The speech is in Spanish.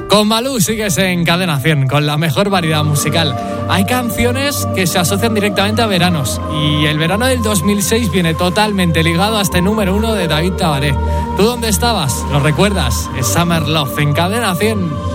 Con Malú sigues en Cadena 100, con la mejor variedad musical. Hay canciones que se asocian directamente a veranos, y el verano del 2006 viene totalmente ligado a este número 1 de David Tabaré. ¿Tú dónde estabas? ¿Lo recuerdas? Es Summer Love en Cadena 100.